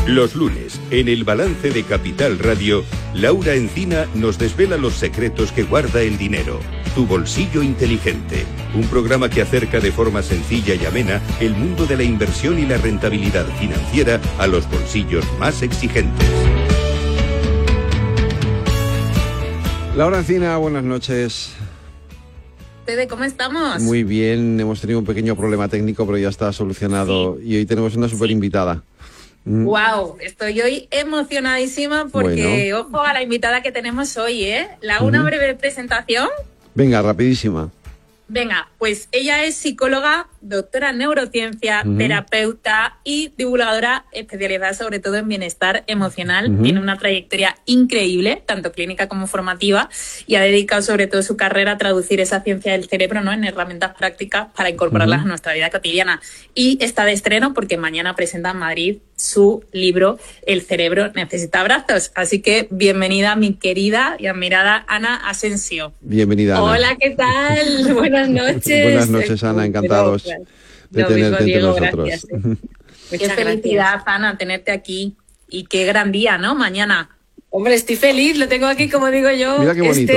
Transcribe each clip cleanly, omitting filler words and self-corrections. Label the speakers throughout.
Speaker 1: Los lunes, en el balance de Capital Radio, Laura Encina nos desvela los secretos que guarda el dinero. Tu bolsillo inteligente. Un programa que acerca de forma sencilla y amena el mundo de la inversión y la rentabilidad financiera a los bolsillos más exigentes.
Speaker 2: Laura Encina, buenas noches.
Speaker 3: ¿Cómo estamos?
Speaker 2: Muy bien, hemos tenido un pequeño problema técnico, pero ya está solucionado. Sí. Y hoy tenemos una súper invitada.
Speaker 3: Wow, estoy hoy emocionadísima porque, ojo a la invitada que tenemos hoy, ¿eh? Una breve presentación.
Speaker 2: Venga, rapidísima.
Speaker 3: Venga, pues ella es psicóloga, doctora en neurociencia, terapeuta y divulgadora especializada sobre todo en bienestar emocional. Tiene una trayectoria increíble, tanto clínica como formativa, y ha dedicado sobre todo su carrera a traducir esa ciencia del cerebro, ¿no?, en herramientas prácticas para incorporarlas a nuestra vida cotidiana. Y está de estreno porque mañana presenta en Madrid su libro El cerebro necesita abrazos. Así que bienvenida mi querida y admirada Ana Asensio.
Speaker 2: Bienvenida, Ana.
Speaker 3: Hola, ¿qué tal? Buenas noches.
Speaker 2: Buenas noches, Ana, encantados de tenerte entre nosotros.
Speaker 3: Gracias. Qué felicidad, Ana, tenerte aquí. Y qué gran día, ¿no? Mañana.
Speaker 4: Hombre, estoy feliz, lo tengo aquí, como digo yo.
Speaker 2: Mira qué bonito.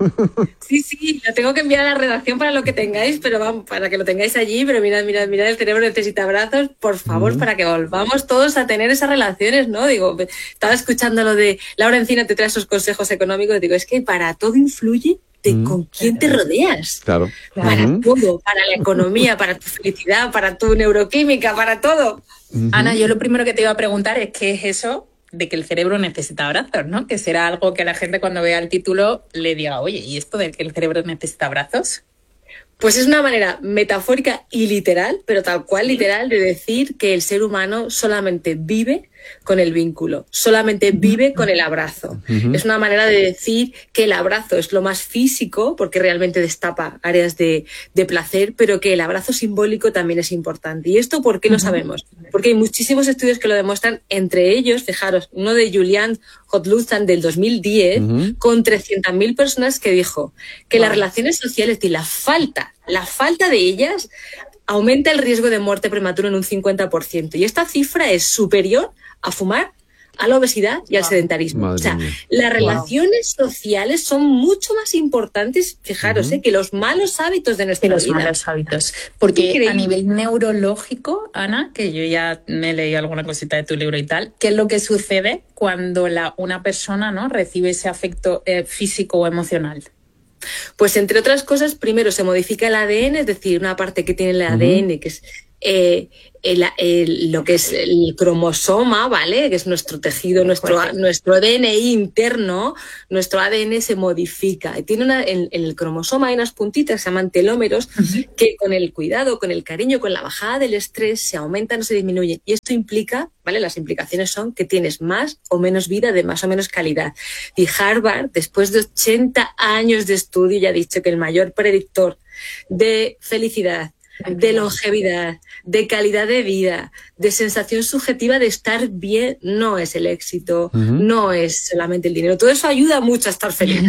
Speaker 4: Sí, lo tengo que enviar a la redacción para lo que tengáis, pero vamos, para que lo tengáis allí, pero mirad, el cerebro necesita abrazos, por favor, para que volvamos todos a tener esas relaciones, ¿no? Digo, estaba escuchando lo de Laura Encina te trae esos consejos económicos, digo, es que para todo influye de con quién te rodeas.
Speaker 2: Claro.
Speaker 4: Para todo, para la economía, para tu felicidad, para tu neuroquímica, para todo.
Speaker 3: Ana, yo lo primero que te iba a preguntar es qué es eso de que el cerebro necesita abrazos, ¿no? Que será algo que la gente cuando vea el título le diga, oye, ¿y esto de que el cerebro necesita abrazos?
Speaker 4: Pues es una manera metafórica y literal, pero tal cual literal, de decir que el ser humano solamente vive con el vínculo, solamente vive con el abrazo. Es una manera de decir que el abrazo es lo más físico, porque realmente destapa áreas de placer, pero que el abrazo simbólico también es importante. ¿Y esto por qué lo sabemos? Porque hay muchísimos estudios que lo demuestran, entre ellos, fijaros, uno de Julian Hodluzan del 2010, con 300.000 personas, que dijo que las relaciones sociales y la falta de ellas aumenta el riesgo de muerte prematura en un 50%. Y esta cifra es superior a fumar, a la obesidad y al sedentarismo. O sea, las relaciones sociales son mucho más importantes, fijaros, que los malos hábitos de nuestra vida.
Speaker 3: Los malos hábitos. Porque a nivel neurológico, Ana, que yo ya me he leído alguna cosita de tu libro y tal, ¿qué es lo que sucede cuando una persona, ¿no?, recibe ese afecto físico o emocional?
Speaker 4: Pues entre otras cosas, primero se modifica el ADN, es decir, una parte que tiene el ADN, que es lo que es el cromosoma, ¿vale? Que es nuestro tejido, nuestro DNI interno, nuestro ADN se modifica. Y tiene en el cromosoma hay unas puntitas que se llaman telómeros, que con el cuidado, con el cariño, con la bajada del estrés se aumentan o se disminuyen. Y esto implica, ¿vale? Las implicaciones son que tienes más o menos vida de más o menos calidad. Y Harvard, después de 80 años de estudio, ya ha dicho que el mayor predictor de felicidad, de longevidad, de calidad de vida, de sensación subjetiva de estar bien, no es el éxito, no es solamente el dinero. Todo eso ayuda mucho a estar feliz.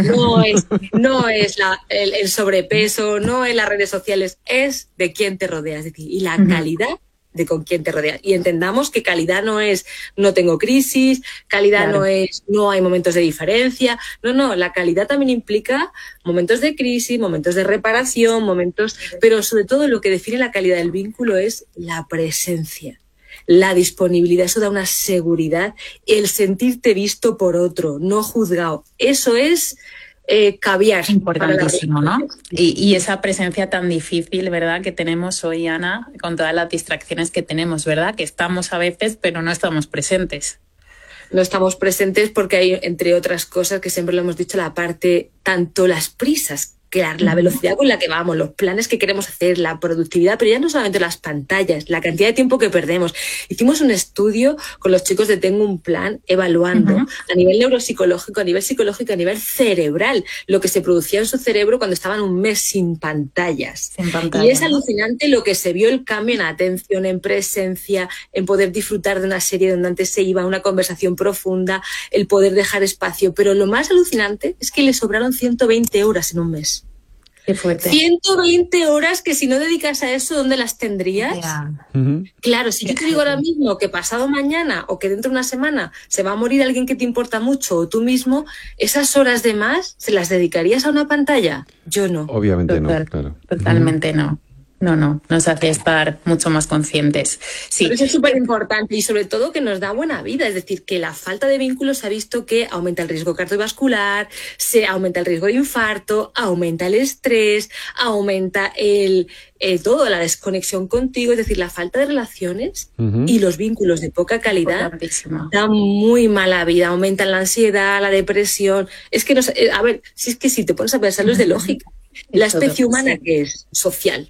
Speaker 4: No es el sobrepeso, no es las redes sociales, es de quién te rodeas. Es decir, y la calidad de con quién te rodeas. Y entendamos que calidad no es no tengo crisis, calidad no es no hay momentos de diferencia. No, la calidad también implica momentos de crisis, momentos de reparación, pero sobre todo lo que define la calidad del vínculo es la presencia, la disponibilidad. Eso da una seguridad, el sentirte visto por otro, no juzgado. Eso es caviar.
Speaker 3: Importantísimo, ¿no? Y esa presencia tan difícil, ¿verdad?, que tenemos hoy, Ana, con todas las distracciones que tenemos, ¿verdad?, que estamos a veces, pero no estamos presentes.
Speaker 4: No estamos presentes porque hay, entre otras cosas, que siempre lo hemos dicho, la parte, tanto las prisas, que la velocidad con la que vamos, los planes que queremos hacer, la productividad, pero ya no solamente las pantallas, la cantidad de tiempo que perdemos. Hicimos un estudio con los chicos de Tengo un Plan, evaluando a nivel neuropsicológico, a nivel psicológico, a nivel cerebral, lo que se producía en su cerebro cuando estaban un mes sin pantallas. Y es alucinante lo que se vio, el cambio en atención, en presencia, en poder disfrutar de una serie donde antes se iba a una conversación profunda, el poder dejar espacio. Pero lo más alucinante es que le sobraron 120 horas en un mes.
Speaker 3: Qué fuerte.
Speaker 4: 120 horas que si no dedicas a eso, ¿dónde las tendrías? Claro, si yo te digo ahora mismo que pasado mañana o que dentro de una semana se va a morir alguien que te importa mucho o tú mismo, esas horas de más, ¿se las dedicarías a una pantalla? Yo no.
Speaker 2: Obviamente no, claro.
Speaker 3: Totalmente no. No, nos hace estar mucho más conscientes. Sí.
Speaker 4: Pero eso es súper importante y sobre todo que nos da buena vida, es decir, que la falta de vínculos se ha visto que aumenta el riesgo cardiovascular, se aumenta el riesgo de infarto, aumenta el estrés, aumenta todo, la desconexión contigo, es decir, la falta de relaciones y los vínculos de poca calidad dan muy mala vida, aumentan la ansiedad, la depresión. Es que, a ver, si es que si te pones a pensarlo es de lógica. La especie humana que es social.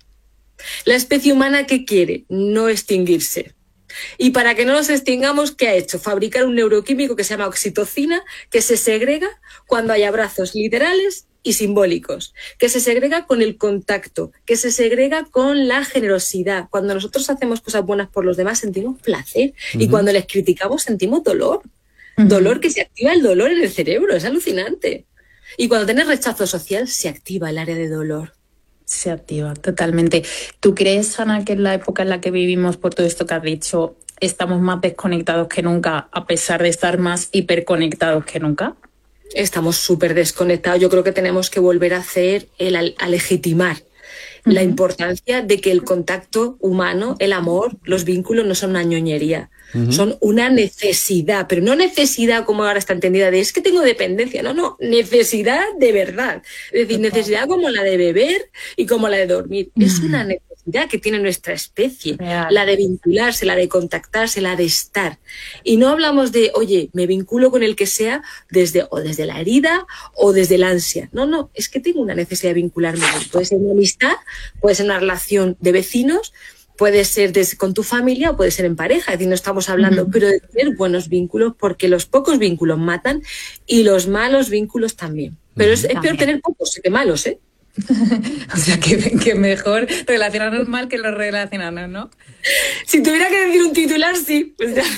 Speaker 4: La especie humana que quiere no extinguirse. Y para que no nos extingamos, ¿qué ha hecho? Fabricar un neuroquímico que se llama oxitocina, que se segrega cuando hay abrazos literales y simbólicos, que se segrega con el contacto, que se segrega con la generosidad. Cuando nosotros hacemos cosas buenas por los demás sentimos placer y cuando les criticamos sentimos dolor. Dolor, que se activa el dolor en el cerebro, es alucinante. Y cuando tienes rechazo social se activa el área de dolor.
Speaker 3: Se activa totalmente. ¿Tú crees, Ana, que en la época en la que vivimos, por todo esto que has dicho, estamos más desconectados que nunca, a pesar de estar más hiperconectados que nunca?
Speaker 4: Estamos súper desconectados. Yo creo que tenemos que volver a hacer a legitimar la importancia de que el contacto humano, el amor, los vínculos no son una ñoñería. Son una necesidad, pero no necesidad como ahora está entendida de es que tengo dependencia, no, necesidad de verdad. Es decir, necesidad como la de beber y como la de dormir. Es una necesidad que tiene nuestra especie, la de vincularse, la de contactarse, la de estar. Y no hablamos de, oye, me vinculo con el que sea desde la herida o desde la ansia. No, es que tengo una necesidad de vincularme. Puede ser una amistad, puede ser una relación de vecinos, puede ser con tu familia o puede ser en pareja, es decir, no estamos hablando, pero de tener buenos vínculos, porque los pocos vínculos matan y los malos vínculos también. Pero es peor tener pocos que malos, ¿eh?
Speaker 3: O sea, que mejor relacionarnos mal que no relacionarnos, ¿no?
Speaker 4: Si tuviera que decir un titular, sí. Pues ya.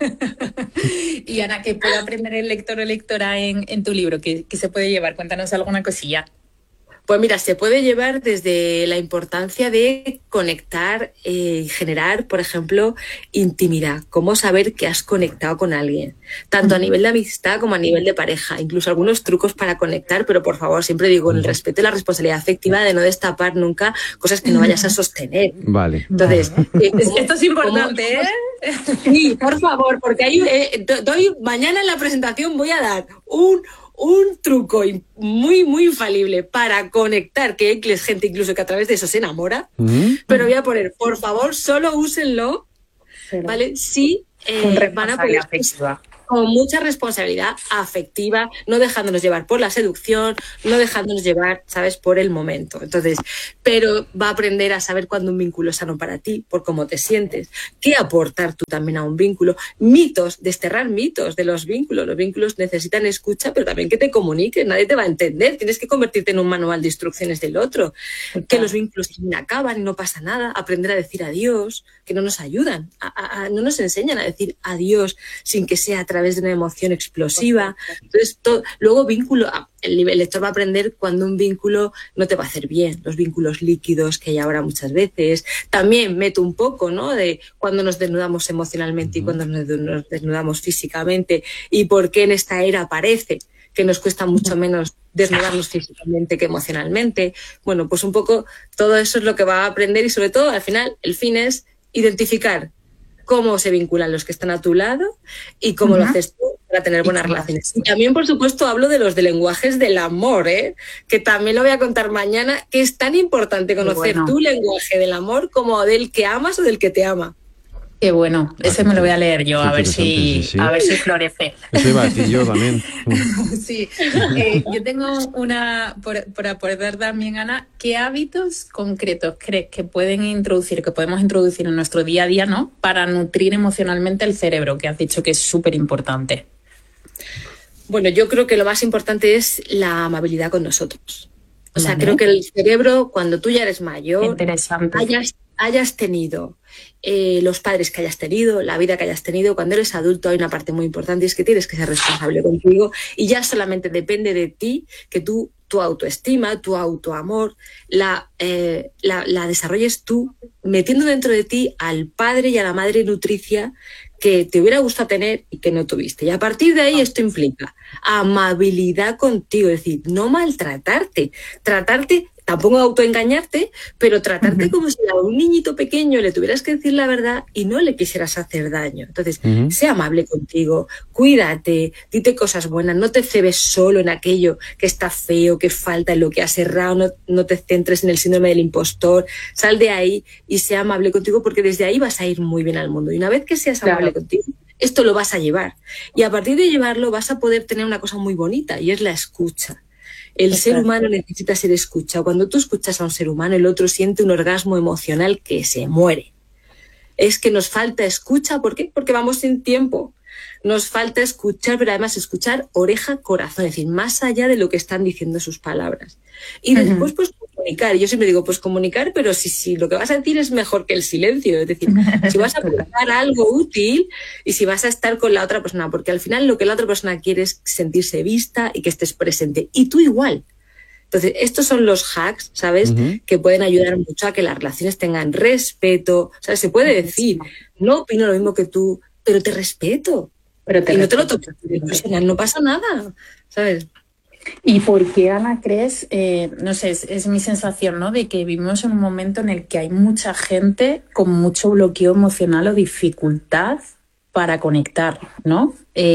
Speaker 3: Y Ana, ¿qué puede aprender el lector o lectora en tu libro? ¿Qué se puede llevar? Cuéntanos alguna cosilla.
Speaker 4: Pues mira, se puede llevar desde la importancia de conectar y generar, por ejemplo, intimidad. Cómo saber que has conectado con alguien, tanto a nivel de amistad como a nivel de pareja. Incluso algunos trucos para conectar, pero por favor, siempre digo, en el respeto y la responsabilidad afectiva de no destapar nunca cosas que no vayas a sostener.
Speaker 2: Vale.
Speaker 4: Entonces,
Speaker 3: esto es importante, ¿eh?
Speaker 4: Sí, por favor, porque mañana en la presentación voy a dar un truco muy, muy infalible para conectar, que hay gente incluso que a través de eso se enamora, pero voy a poner, por favor, solo úsenlo, ¿vale? Sí, van a poder con mucha responsabilidad afectiva, no dejándonos llevar por la seducción, no dejándonos llevar, ¿sabes?, por el momento. Entonces, pero va a aprender a saber cuándo un vínculo es sano para ti, por cómo te sientes, qué aportar tú también a un vínculo, desterrar mitos de los vínculos. Los vínculos necesitan escucha, pero también que te comuniques, nadie te va a entender, tienes que convertirte en un manual de instrucciones del otro, que los vínculos acaban y no pasa nada, aprender a decir adiós, que no nos ayudan, no nos enseñan a decir adiós sin que sea a través de una emoción explosiva. Entonces, luego vínculo, el lector va a aprender cuando un vínculo no te va a hacer bien, los vínculos líquidos que hay ahora muchas veces. También meto un poco, ¿no?, de cuando nos desnudamos emocionalmente y cuando nos desnudamos físicamente y por qué en esta era parece que nos cuesta mucho menos desnudarnos físicamente que emocionalmente. Bueno, pues un poco todo eso es lo que va a aprender y sobre todo al final el fin es identificar cómo se vinculan los que están a tu lado y cómo lo haces tú para tener buenas relaciones. Y también, por supuesto, hablo de los de lenguajes del amor, que también lo voy a contar mañana, que es tan importante conocer tu lenguaje del amor como del que amas o del que te ama.
Speaker 3: Qué bueno, ese me lo voy a leer yo, a ver si florece.
Speaker 2: Eso iba a decir yo también.
Speaker 3: Sí, yo tengo una, por aportar también, Ana, ¿qué hábitos concretos crees que podemos introducir en nuestro día a día, ¿no?, para nutrir emocionalmente el cerebro, que has dicho que es súper importante? Bueno, yo creo que lo más importante es la amabilidad con nosotros. O sea, creo que el cerebro, cuando tú ya eres mayor, hayas tenido los padres que hayas tenido, la vida que hayas tenido, cuando eres adulto hay una parte muy importante y es que tienes que ser responsable contigo y ya solamente depende de ti que tú
Speaker 4: tu autoestima, tu autoamor, la desarrolles tú, metiendo dentro de ti al padre y a la madre nutricia que te hubiera gustado tener y que no tuviste. Y a partir de ahí esto implica amabilidad contigo, es decir, no maltratarte, tratarte, tampoco autoengañarte, pero tratarte como si a un niñito pequeño le tuvieras que decir la verdad y no le quisieras hacer daño. Entonces, sé amable contigo, cuídate, dite cosas buenas, no te cebes solo en aquello que está feo, que falta, en lo que has errado, no te centres en el síndrome del impostor, sal de ahí y sé amable contigo, porque desde ahí vas a ir muy bien al mundo. Y una vez que seas amable contigo, esto lo vas a llevar. Y a partir de llevarlo vas a poder tener una cosa muy bonita, y es la escucha. El ser humano necesita ser escuchado. Cuando tú escuchas a un ser humano, el otro siente un orgasmo emocional que se muere. Es que nos falta escucha. ¿Por qué? Porque vamos sin tiempo. Nos falta escuchar, pero además escuchar oreja, corazón, es decir, más allá de lo que están diciendo sus palabras. Y después, pues, comunicar. Yo siempre digo, pues comunicar, pero si lo que vas a decir es mejor que el silencio. Es decir, si vas a aportar algo útil y si vas a estar con la otra persona, porque al final lo que la otra persona quiere es sentirse vista y que estés presente. Y tú igual. Entonces, estos son los hacks, ¿sabes? Que pueden ayudar mucho a que las relaciones tengan respeto. O sea, se puede decir, no opino lo mismo que tú, pero te respeto.
Speaker 3: Pero
Speaker 4: no te lo toques personal, no pasa nada, ¿sabes?
Speaker 3: ¿Y por qué, Ana, crees, no sé, es mi sensación, ¿no?, de que vivimos en un momento en el que hay mucha gente con mucho bloqueo emocional o dificultad para conectar, ¿no?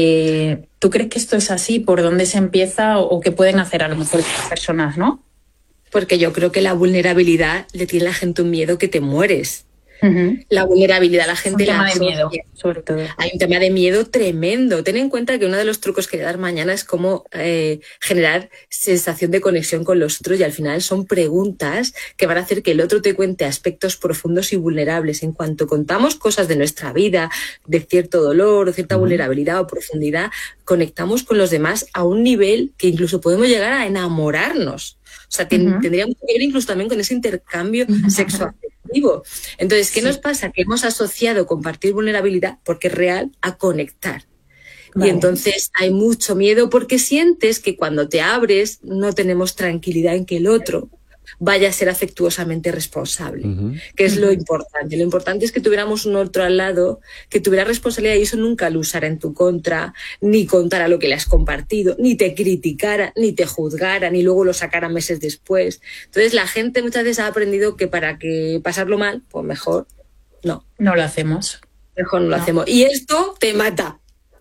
Speaker 3: ¿Tú crees que esto es así? ¿Por dónde se empieza o qué pueden hacer a lo mejor estas personas, no?
Speaker 4: Porque yo creo que la vulnerabilidad le tiene a la gente un miedo que te mueres. La vulnerabilidad, la gente
Speaker 3: la asocia. Un tema de miedo, sobre todo.
Speaker 4: Hay un tema de miedo tremendo. Ten en cuenta que uno de los trucos que voy a dar mañana es cómo generar sensación de conexión con los otros, y al final son preguntas que van a hacer que el otro te cuente aspectos profundos y vulnerables. En cuanto contamos cosas de nuestra vida, de cierto dolor o cierta vulnerabilidad o profundidad, conectamos con los demás a un nivel que incluso podemos llegar a enamorarnos. O sea, tendríamos que ver incluso también con ese intercambio sexoafectivo. Entonces, ¿qué nos pasa? Que hemos asociado compartir vulnerabilidad, porque es real, a conectar. Vale. Y entonces hay mucho miedo porque sientes que cuando te abres no tenemos tranquilidad en que el otro vaya a ser afectuosamente responsable, que es lo importante. Lo importante es que tuviéramos un otro al lado que tuviera responsabilidad, y eso nunca lo usara en tu contra, ni contara lo que le has compartido, ni te criticara, ni te juzgara, ni luego lo sacara meses después. Entonces la gente muchas veces ha aprendido que para que pasarlo mal, pues mejor no.
Speaker 3: No lo hacemos.
Speaker 4: Mejor no lo hacemos. Y esto te mata.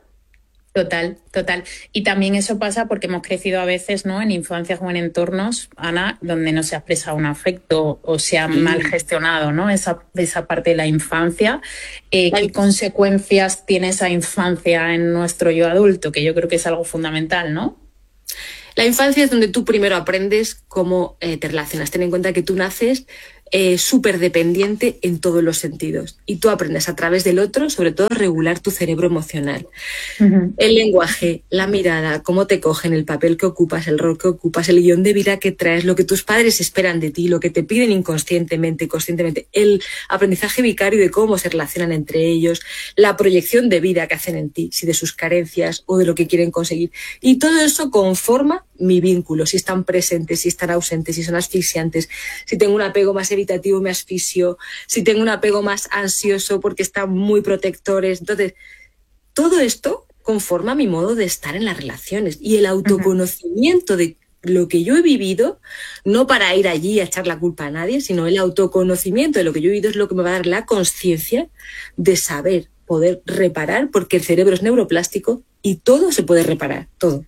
Speaker 3: Total. Y también eso pasa porque hemos crecido a veces, ¿no?, en infancias o en entornos, Ana, donde no se ha expresado un afecto o se ha mal gestionado, ¿no?, esa parte de la infancia. ¿Qué consecuencias tiene esa infancia en nuestro yo adulto? Que yo creo que es algo fundamental, ¿no?
Speaker 4: La infancia es donde tú primero aprendes cómo te relacionas. Ten en cuenta que tú naces súper dependiente en todos los sentidos, y tú aprendes a través del otro, sobre todo, a regular tu cerebro emocional. El lenguaje, la mirada, cómo te cogen, el papel que ocupas, el rol que ocupas, el guión de vida que traes, lo que tus padres esperan de ti, lo que te piden inconscientemente y conscientemente, el aprendizaje vicario de cómo se relacionan entre ellos, la proyección de vida que hacen en ti, si de sus carencias o de lo que quieren conseguir. Y todo eso conforma mi vínculo, si están presentes, si están ausentes, si son asfixiantes, si tengo un apego más evitativo me asfixio, si tengo un apego más ansioso porque están muy protectores. Entonces, todo esto conforma mi modo de estar en las relaciones, y el autoconocimiento de lo que yo he vivido, no para ir allí a echar la culpa a nadie, sino el autoconocimiento de lo que yo he vivido es lo que me va a dar la conciencia de saber poder reparar, porque el cerebro es neuroplástico y todo se puede reparar, todo.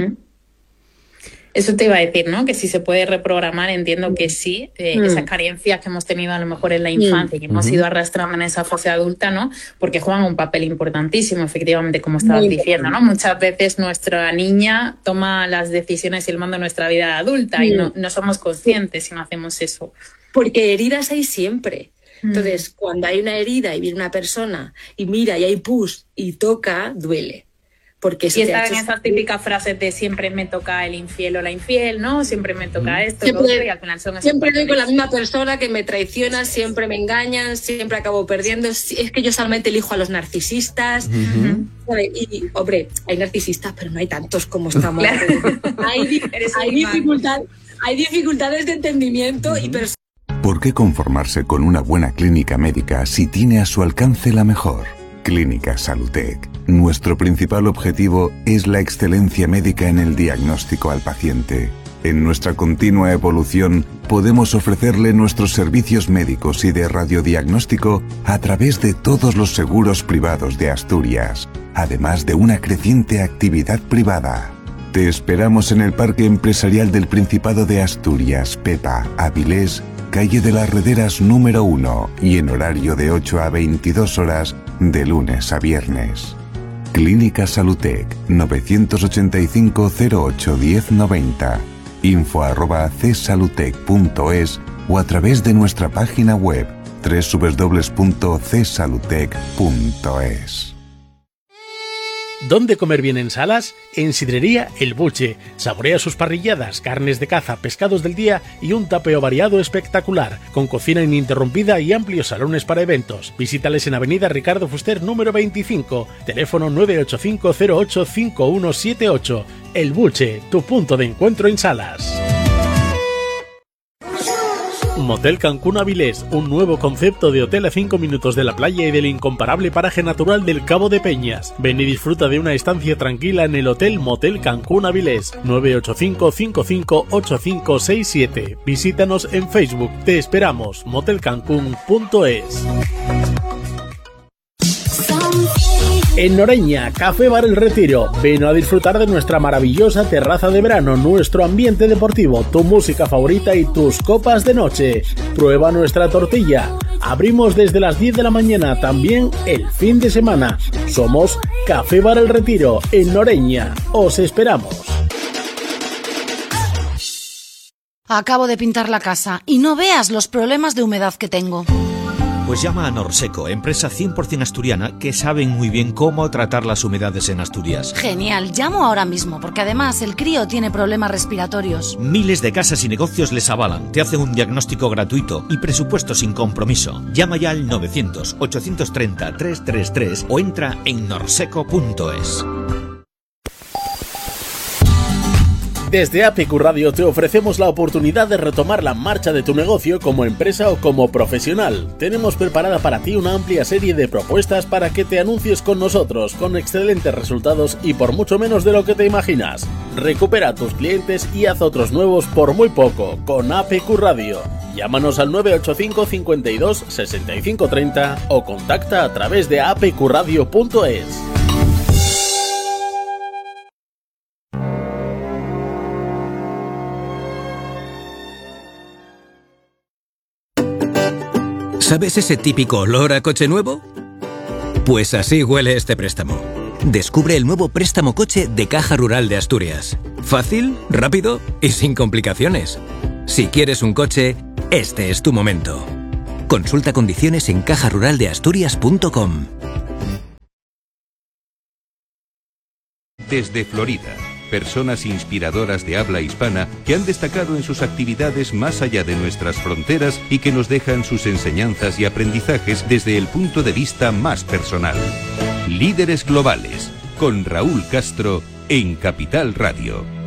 Speaker 3: Eso te iba a decir, ¿no? Que si se puede reprogramar, entiendo que sí. Esas carencias que hemos tenido a lo mejor en la infancia y que hemos ido arrastrando en esa fase adulta, ¿no? Porque juegan un papel importantísimo, efectivamente, como estabas diciendo, ¿no? Muchas veces nuestra niña toma las decisiones y el mando de nuestra vida adulta y no somos conscientes si no hacemos eso.
Speaker 4: Porque heridas hay siempre. Entonces, cuando hay una herida y viene una persona y mira y hay pus y toca, duele. porque eso
Speaker 3: y
Speaker 4: te ha
Speaker 3: están
Speaker 4: hecho
Speaker 3: esas típicas frases de siempre me toca el infiel o la infiel, ¿no? Siempre me toca esto,
Speaker 4: siempre,
Speaker 3: lo otro, y al final son
Speaker 4: siempre doy con la misma persona que me traiciona, siempre me engañan, siempre acabo perdiendo. Es que yo solamente elijo a los narcisistas. Y, hombre, hay narcisistas, pero no hay tantos como estamos. Hay dificultades de entendimiento y personas.
Speaker 5: ¿Por qué conformarse con una buena clínica médica si tiene a su alcance la mejor? Clínica Salutec. Nuestro principal objetivo es la excelencia médica en el diagnóstico al paciente. En nuestra continua evolución, podemos ofrecerle nuestros servicios médicos y de radiodiagnóstico a través de todos los seguros privados de Asturias, además de una creciente actividad privada. Te esperamos en el Parque Empresarial del Principado de Asturias, Pepa, Avilés, calle de las Rederas número 1 y en horario de 8 a 22 horas de lunes a viernes. Clínica Salutec, 985 08 1090, info@csalutec.es o a través de nuestra página web www.csalutec.es.
Speaker 6: ¿Dónde comer bien en Salas? En Sidrería El Buche. Saborea sus parrilladas, carnes de caza, pescados del día y un tapeo variado espectacular, con cocina ininterrumpida y amplios salones para eventos. Visítales en Avenida Ricardo Fuster número 25, teléfono 985 08 5178. El Buche, tu punto de encuentro en Salas. Motel Cancún Avilés, un nuevo concepto de hotel a 5 minutos de la playa y del incomparable paraje natural del Cabo de Peñas. Ven y disfruta de una estancia tranquila en el Hotel Motel Cancún Avilés, 985 55 8567. Visítanos en Facebook. Te esperamos. motelcancún.es. En Noreña, Café Bar El Retiro. Ven a disfrutar de nuestra maravillosa terraza de verano, nuestro ambiente deportivo, tu música favorita y tus copas de noche. Prueba nuestra tortilla. Abrimos desde las 10 de la mañana, también el fin de semana. Somos Café Bar El Retiro, en Noreña. Os esperamos.
Speaker 7: Acabo de pintar la casa y no veas los problemas de humedad que tengo.
Speaker 8: Pues llama a Norseco, empresa 100% asturiana que saben muy bien cómo tratar las humedades en Asturias.
Speaker 7: Genial, llamo ahora mismo porque además el crío tiene problemas respiratorios.
Speaker 8: Miles de casas y negocios les avalan, te hacen un diagnóstico gratuito y presupuesto sin compromiso. Llama ya al 900-830-333 o entra en norseco.es.
Speaker 6: Desde APQ Radio te ofrecemos la oportunidad de retomar la marcha de tu negocio como empresa o como profesional. Tenemos preparada para ti una amplia serie de propuestas para que te anuncies con nosotros, con excelentes resultados y por mucho menos de lo que te imaginas. Recupera a tus clientes y haz otros nuevos por muy poco con APQ Radio. Llámanos al 985 52 65 30 o contacta a través de apqradio.es.
Speaker 9: ¿Sabes ese típico olor a coche nuevo? Pues así huele este préstamo. Descubre el nuevo préstamo coche de Caja Rural de Asturias. Fácil, rápido y sin complicaciones. Si quieres un coche, este es tu momento. Consulta condiciones en cajaruraldeasturias.com.
Speaker 1: Desde Florida, personas inspiradoras de habla hispana que han destacado en sus actividades más allá de nuestras fronteras y que nos dejan sus enseñanzas y aprendizajes desde el punto de vista más personal. Líderes Globales, con Raúl Castro en Capital Radio.